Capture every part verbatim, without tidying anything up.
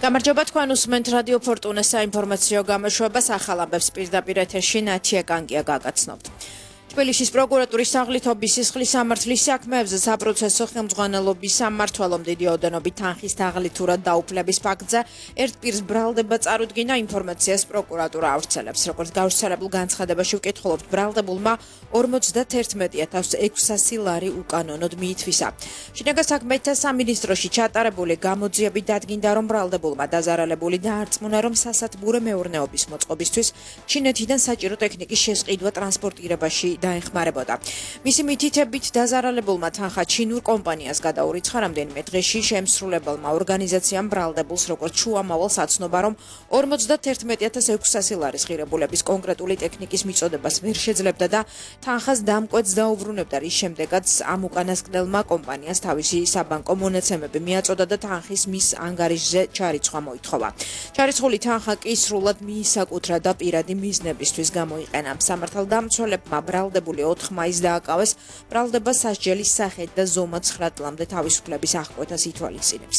გამარჯობა თქვენ უსმენთ რადიო ფორტუნას საინფორმაციო გამოშვებას ახალ ამბებს პირდაპირ ეთერში ნათია კანკია გაგაცნობთ. თბილისის პროკურატურის საღლითობის სისხლის სამართლის საქმეებზე საპროცესო ხელმძღვანელობის სამმართველომ დიდი ოდენობით თანხის თაღლითურად დაუფლების ფაქტზე ერთ პირს ბრალდება წარუდგინა ინფორმაციას პროკურატურა ავრცელებს. როგორც გავრცელებულ განცხადებაში ვკითხულობთ, ბრალდებულმა ორმოცდაათი ათას ექვსასი ლარი უკანონოდ მიითვისა. შინაგან საქმეთა სამინისტროში ჩატარებული გამოძიებით დადგინდა, რომ ბრალდებულმა დაზარალებული დაარწმუნა, რომ სასათბურე მეურნეობის მოწყობისთვის ჩინეთიდან საჭირო ტექნიკის შესყიდვა ტრანსპორტირებაში დაეხმარებოდა. მისი მითითებით დაზარალებულმა თანხა ჩინურ კომპანიას გადაურიცხა, რამდენიმე დღეში შემსრულებელმა ორგანიზაციამ ბრალდებულს როგორც შუამავალ საცნობა, რომ ორმოცდაათი ათას ექვსასი ლარის ღირებულების კონკრეტული ტექნიკის მიწოდებას ვერ შეძლებდა და თანხას დამკვეთს დაუბრუნებდა, რის შემდეგაც ამ უკანასკნელმა კომპანიას თავისი საბანკო მონაცემები მიაწოდა და თანხის მის ანგარიშზე ჩარიცხვა მოითხოვა. ჩარიცხული თანხა კი სრულად მიისაკუთრა და პირადი მიზნებისთვის გამოიყენა. სამართალდამცველებმა ბრალდებული ოთხ მაისს დააკავეს, ბრალდება სასჯელის სახით და ზომა ცხრა წლამდე თავისუფლების აღკვეთას ითვალისწინებს.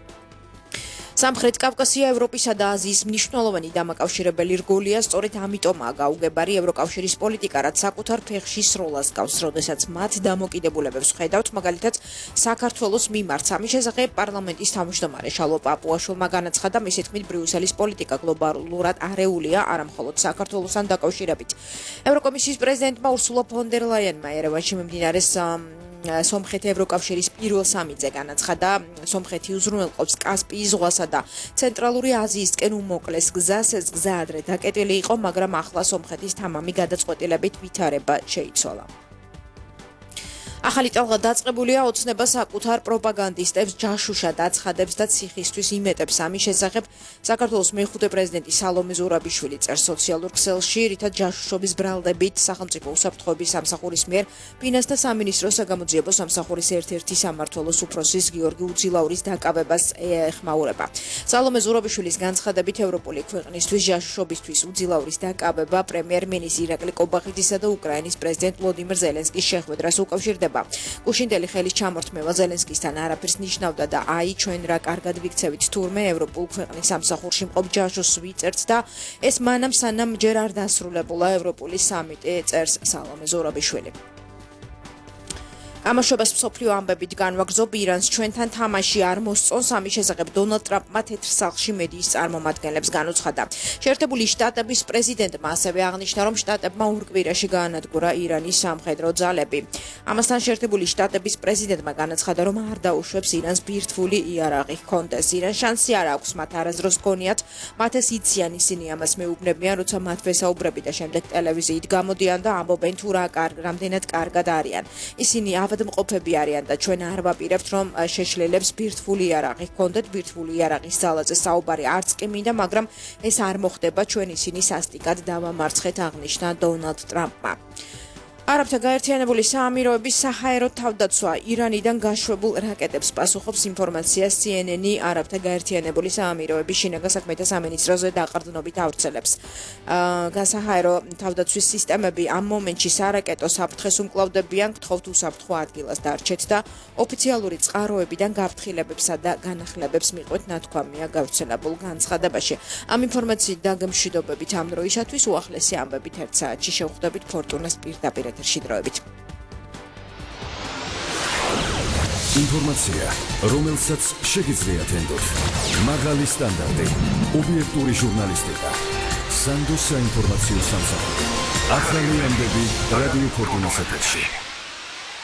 სამხრეთ კავკასია ევროპისა და აზიის მნიშვნელოვანი დამაკავშირებელი რგოლია, სწორედ ამიტომაა გაუგებარი ევროკავშირის პოლიტიკა, რაც საკუთარ ფეხში სროლას გავს, როდესაც მათ დამოკიდებულებებს ვხედავთ, მაგალითად საქართველოს მიმართ. ამის შესახებ პარლამენტის თავმჯდომარე შალვა პაპუაშვილმა განაცხადა, მისი თქმით, ბრიუსელის პოლიტიკა გლობალურად არეულია, არა მხოლოდ საქართველოსთან დაკავშირებით. ევროკომისიის პრეზიდენტმა ურსულა ფონ დერ ლაიენმა ერევანში მიმდინარე სომხეთი ევროკავშირის პირველ სამიტზე განაცხადა, სომხეთი უზრუნველყოფს კასპიის ზღვასა და ცენტრალური აზიისკენ უმოკლეს გზას. ეს გზა ადრე დაკეტილი იყო, მაგრამ ახლა სომხეთის თამამი გადაწყვეტილებით ვითარება შეიცვალა. ახალი ტალღა დაწყებულია, ოცნება საკუთარ პროპაგანდისტებს ჯაშუშად აცხადებს და ციხისთვის იმეტებს. ამის შესახებ საქართველოს მეხუთე პრეზიდენტი სალომე ზურაბიშვილი წერს სოციალურ ქსელში, რითაც ჯაშუშობის ბრალდებით სახელმწიფო უსაფრთხოების სამსახურის მიერ ფინანსთა სამინისტროს საგამოძიებო სამსახურის ერთ-ერთი სამმართველოს უფროსის გიორგი უძილაურის დაკავებას ეხმაურება. სალომე ზურაბიშვილის განცხადებით, ევროპული ქვეყნისთვის ჯაშუშობისთვის უძილაურის დაკავება პრემიერ-მინისტრის ირაკლი კობახიძისა და უკრაინის პრეზიდენტ ვლოდიმირ ზელენსკის შეხვედრას უკავშირდება. გუშინდელი ხელის ჩამორთმევა ზელენსკისთან არაფერს ნიშნავდა და აი ჩვენ რა კარგად ვიქცევით, თურმე ევროპულ ქვეყნის სამსახურში მყოფ ჯაშუშს ვიწერთ და ეს მანამ სანამ ჯერ არ დასრულებულა ევროპული სამიტი, წერს სალომე ზურაბიშვილი. ამაშობას მსოფლიო ამბებით განვაგრძობ, ირანს ჩვენთან თამაში არ მოსწონს. ამის შესახებ დონალდ ტრამპმა თეთრ სახლში მედიის წარმომადგენლებს განუცხადა. შეერთებული შტატების პრეზიდენტმა ასევე აღნიშნა, რომ შტატებმა ორ კვირაში გაანადგურა ირანის სამხედრო ძალები. ამასთან შეერთებული შტატების პრეზიდენტმა განაცხადა, რომ არ დაუშვებს ირანს ბირთვული იარაღი ჰქონდეს. ირანს შანსი არ აქვს მათ არასდროს გონიათ, მათ ეს იციან, ისინი ამას მეუბნებიან, როცა მათ ვესაუბრები და შემდეგ ტელევიზიით გამოდიან და ამბობენ თუ რა კარგ, რამდენად კარგად არიან. ისინი მყოფები არიან და ჩვენ არ ვაპირებთ, რომ შეშლილებს ბირთვული იარაღი ჰქონდეთ. ბირთვული იარაღის ძალაზე საუბარი არც კი მინდა, მაგრამ ეს არ მოხდება, ჩვენ ისინი სასტიკად დავამარცხეთ, აღნიშნა დონალდ ტრამპმა. არაბთა გაერთიანებული საამიროების საჰაერო თავდაცვა ირანიდან გაშვებულ რაკეტებს პასუხობს ინფორმაციას C N N-ი არაბთა გაერთიანებული საამიროების შინაგან საქმეთა სამინისტროზე დაყრდნობით ავრცელებს. გასაჰაერო თავდაცვის სისტემები ამ მომენტში სარაკეტო საფრთხეს უმკლავდებიან, გთხოვთ უსაფრთხო ადგილას დარჩეთ და ოფიციალური წყაროებიდან გაფრთხილებებსა და განახლებებს მიყვეთ, ნათქვამია გავრცელებულ განცხადებაში. ამ ინფორმაციით და გემშვიდობებით ამ დროისათვის უახლესი ამბებით ერთ საათში შევხვდებით ფორტუნას პირდაპირ შედროებით. ინფორმაცია, რომელსაც შეგიძლიათ ენდოთ. მაღალი სტანდარტი, ობიექტური ჟურნალისტიკა. სანდოს საინფორმაციო სამსახური. ახალი ამბები რადიო ფორტუნას ეთერში.